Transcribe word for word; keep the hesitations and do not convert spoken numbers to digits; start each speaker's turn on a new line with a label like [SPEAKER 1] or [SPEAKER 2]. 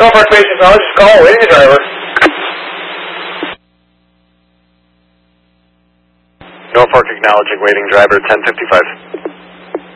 [SPEAKER 1] Norfolk Station, I'll just call waiting the driver.
[SPEAKER 2] Norfolk acknowledging waiting driver ten fifty-five.